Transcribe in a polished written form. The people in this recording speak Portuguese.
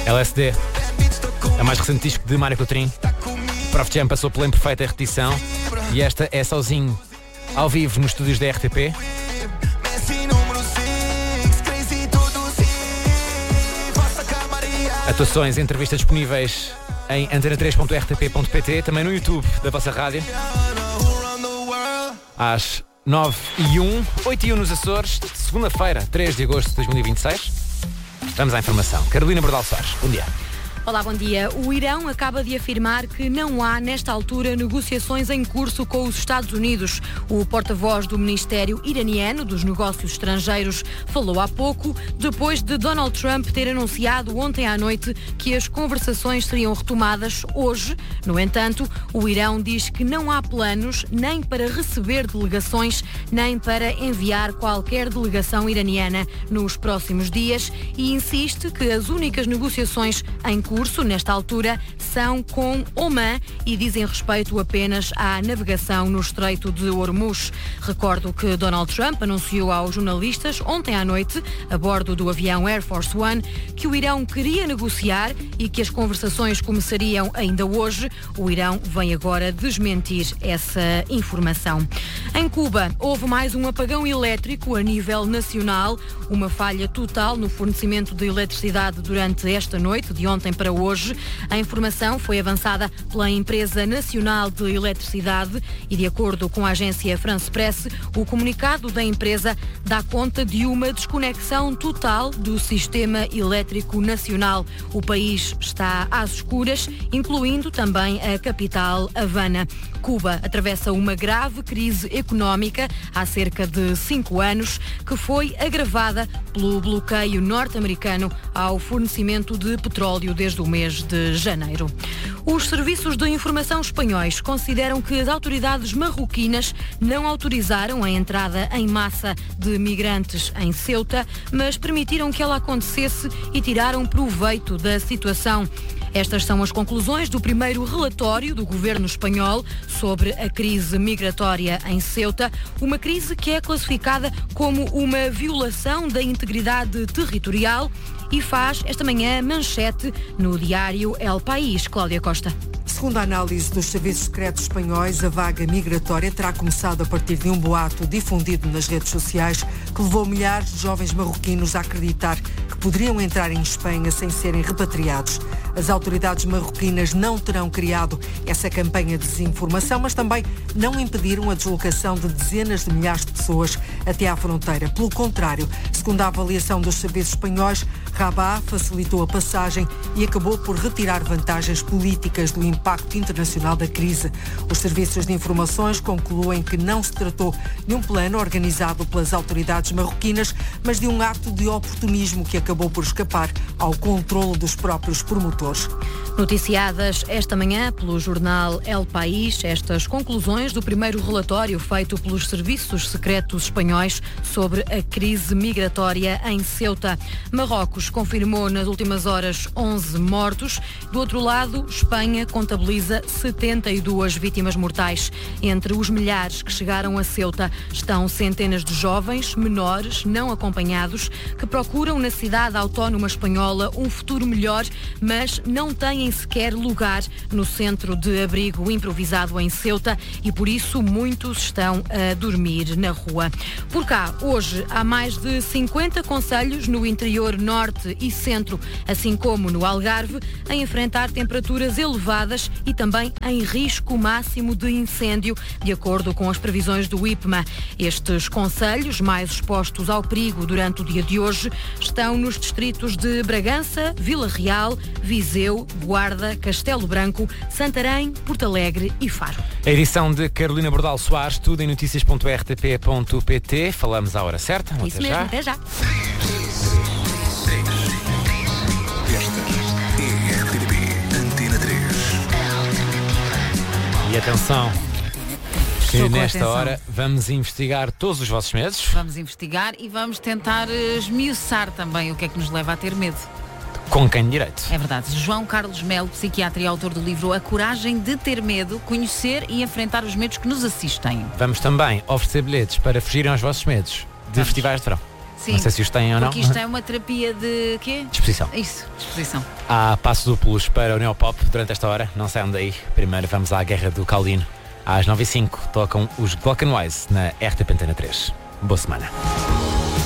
LSD, a mais recente disco de Mário Coutrinho. Prof Jam passou pela imperfeita repetição e esta é sozinho, ao vivo nos estúdios da RTP. Atuações e entrevistas disponíveis em antena3.rtp.pt, também no YouTube da vossa rádio. Às 9h01, 8h01 nos Açores, segunda-feira, 3 de agosto de 2026. Vamos à informação. Carolina Bordal Soares, bom dia. Olá, bom dia. O Irão acaba de afirmar que não há, nesta altura, negociações em curso com os Estados Unidos. O porta-voz do Ministério Iraniano dos Negócios Estrangeiros falou há pouco, depois de Donald Trump ter anunciado ontem à noite que as conversações seriam retomadas hoje. No entanto, o Irão diz que não há planos nem para receber delegações, nem para enviar qualquer delegação iraniana nos próximos dias e insiste que as únicas negociações em curso nesta altura são com Omã e dizem respeito apenas à navegação no Estreito de Hormuz. Recordo que Donald Trump anunciou aos jornalistas ontem à noite, a bordo do avião Air Force One, que o Irão queria negociar e que as conversações começariam ainda hoje. O Irão vem agora desmentir essa informação. Em Cuba, houve mais um apagão elétrico a nível nacional, uma falha total no fornecimento de eletricidade durante esta noite, de ontem para hoje. A informação foi avançada pela Empresa Nacional de Eletricidade e, de acordo com a agência France Press, o comunicado da empresa dá conta de uma desconexão total do sistema elétrico nacional. O país está às escuras, incluindo também a capital, Havana. Cuba atravessa uma grave crise económica há cerca de 5 anos, que foi agravada pelo bloqueio norte-americano ao fornecimento de petróleo desde o mês de janeiro. Os serviços de informação espanhóis consideram que as autoridades marroquinas não autorizaram a entrada em massa de migrantes em Ceuta, mas permitiram que ela acontecesse e tiraram proveito da situação. Estas são as conclusões do primeiro relatório do governo espanhol sobre a crise migratória em Ceuta, uma crise que é classificada como uma violação da integridade territorial e faz esta manhã manchete no diário El País. Cláudia Costa. Segundo a análise dos serviços secretos espanhóis, a vaga migratória terá começado a partir de um boato difundido nas redes sociais que levou milhares de jovens marroquinos a acreditar que poderiam entrar em Espanha sem serem repatriados. As autoridades marroquinas não terão criado essa campanha de desinformação, mas também não impediram a deslocação de dezenas de milhares de pessoas até à fronteira. Pelo contrário, segundo a avaliação dos serviços espanhóis, Rabat facilitou a passagem e acabou por retirar vantagens políticas do impacto internacional da crise. Os serviços de informações concluem que não se tratou de um plano organizado pelas autoridades marroquinas, mas de um ato de oportunismo que acabou por escapar ao controlo dos próprios promotores. Noticiadas esta manhã pelo jornal El País, estas conclusões do primeiro relatório feito pelos serviços secretos espanhóis sobre a crise migratória em Ceuta. Marrocos confirmou nas últimas horas 11 mortos. Do outro lado, Espanha contabiliza 72 vítimas mortais. Entre os milhares que chegaram a Ceuta estão centenas de jovens, menores, não acompanhados, que procuram na cidade autónoma espanhola um futuro melhor, mas não têm sequer lugar no centro de abrigo improvisado em Ceuta e por isso muitos estão a dormir na rua. Por cá, hoje há mais de 50 concelhos no interior norte e centro, assim como no Algarve, a enfrentar temperaturas elevadas e também em risco máximo de incêndio, de acordo com as previsões do IPMA. Estes concelhos, mais expostos ao perigo durante o dia de hoje, estão nos distritos de Bragança, Vila Real, Viseu, Guarda, Castelo Branco, Santarém, Porto Alegre e Faro. A edição de Carolina Bordal Soares, tudo em notícias.rtp.pt. Falamos à hora certa. Isso mesmo, até já. E atenção, que Estou com nesta atenção. hora vamos investigar todos os vossos medos. Vamos investigar e vamos tentar esmiuçar também o que é que nos leva a ter medo. Com quem direito? É verdade. João Carlos Melo, psiquiatra e autor do livro A Coragem de Ter Medo, conhecer e enfrentar os medos que nos assistem. Vamos também oferecer bilhetes para fugirem aos vossos medos de Vamos. festivais de verão. Sim. Não sei se os têm ou não. Porque isto é uma terapia de quê? Disposição. Isso, disposição. Há passos duplos para o Neopop durante esta hora. Não saiam daí. Primeiro vamos à Guerra do Caulino. Às 9h05 tocam os Glockenwise na RTP Antena 3. Boa semana.